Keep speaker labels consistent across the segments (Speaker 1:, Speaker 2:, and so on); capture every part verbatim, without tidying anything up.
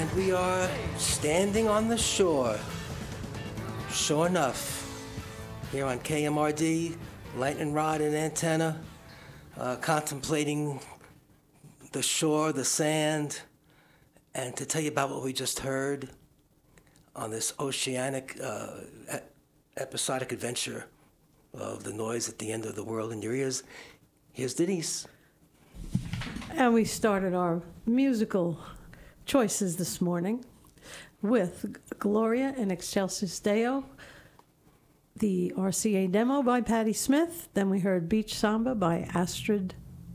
Speaker 1: And we are standing on the shore. Sure enough, here on K M R D, lightning rod and antenna, uh, contemplating the shore, the sand, and to tell you about what we just heard on this oceanic uh, e- episodic adventure of the noise at the end of the world in your ears, here's Denise.
Speaker 2: And we started our musical choices this morning with Gloria in Excelsis Deo, the R C A demo by Patti Smith. Then we heard Beach Samba by Astrid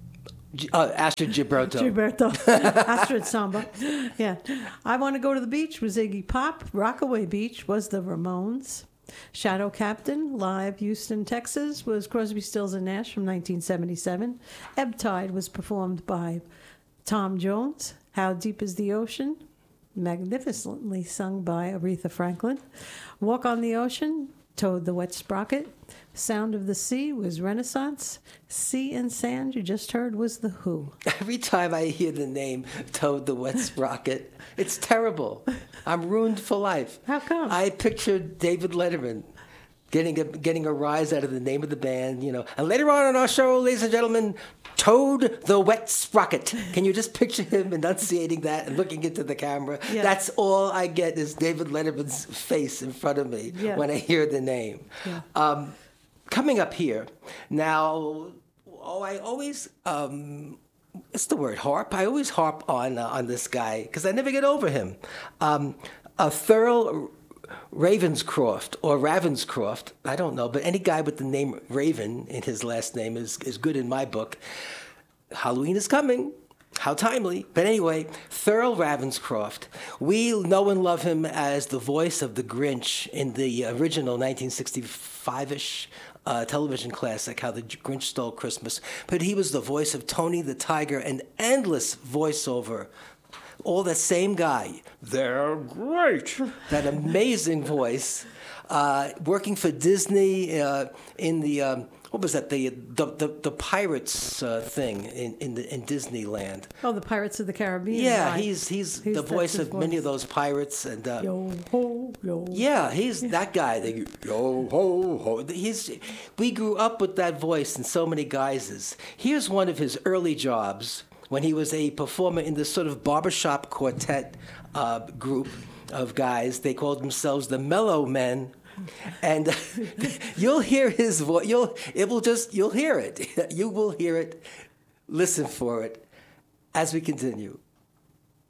Speaker 1: Uh, Astrid Gilberto.
Speaker 2: Gilberto. Astrid Samba. Yeah. I Want to Go to the Beach was Iggy Pop. Rockaway Beach was the Ramones. Shadow Captain, live Houston, Texas, was Crosby, Stills and Nash from nineteen seventy-seven. Ebb Tide was performed by Tom Jones. How Deep is the Ocean, magnificently sung by Aretha Franklin. Walk on the Ocean, Toad the Wet Sprocket. Sound of the Sea was Renaissance. Sea and Sand, you just heard, was The Who.
Speaker 1: Every time I hear the name Toad the Wet Sprocket, it's terrible. I'm ruined for life.
Speaker 2: How come?
Speaker 1: I pictured David Letterman getting a, getting a rise out of the name of the band, you know. And later on in our show, ladies and gentlemen, Toad the Wet Sprocket. Can you just picture him enunciating that and looking into the camera?
Speaker 2: Yeah.
Speaker 1: That's all I get is David Letterman's face in front of me
Speaker 2: Yeah.
Speaker 1: when I hear the name.
Speaker 2: Yeah.
Speaker 1: Um, coming up here, now, oh, I always... Um, It's the word harp. I always harp on uh, on this guy because I never get over him. Um, a Thurl Ravenscroft or Ravenscroft, I don't know, but any guy with the name Raven in his last name is, is good in my book. Halloween is coming. How timely. But anyway, Thurl Ravenscroft. We know and love him as the voice of the Grinch in the original nineteen sixty-five-ish uh, television classic, How the Grinch Stole Christmas. But he was the voice of Tony the Tiger, an endless voiceover. All that same guy. They're great. That amazing voice. Uh, working for Disney uh, in the... Um, What was that? The the the, the pirates uh, thing in in, the, in Disneyland.
Speaker 2: Oh, the Pirates of the Caribbean.
Speaker 1: Yeah,
Speaker 2: right.
Speaker 1: he's, he's
Speaker 2: He's-
Speaker 1: the
Speaker 2: that's
Speaker 1: voice
Speaker 2: his
Speaker 1: of many
Speaker 2: voice.
Speaker 1: of those pirates, and uh,
Speaker 2: Yo ho yo.
Speaker 1: yeah, he's that guy. They, yo ho ho. He's we grew up with that voice in so many guises. Here's one of his early jobs when he was a performer in this sort of barbershop quartet uh, group of guys. They called themselves the Mellow Men. And you'll hear his voice. You'll it will just you'll hear it. You will hear it. Listen for it as we continue.